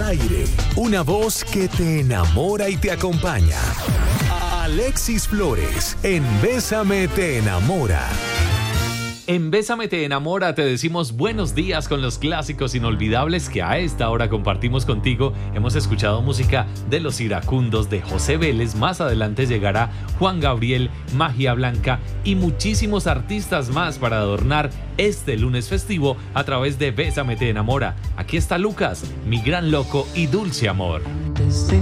aire, una voz que te enamora y te acompaña. Alexis Flores, en Bésame te enamora. En Bésame te enamora te decimos buenos días con los clásicos inolvidables que a esta hora compartimos contigo. Hemos escuchado música de Los Iracundos, de José Vélez. Más adelante llegará Juan Gabriel, Magia Blanca y muchísimos artistas más para adornar este lunes festivo a través de Bésame te enamora. Aquí está Lucas, mi gran loco y dulce amor.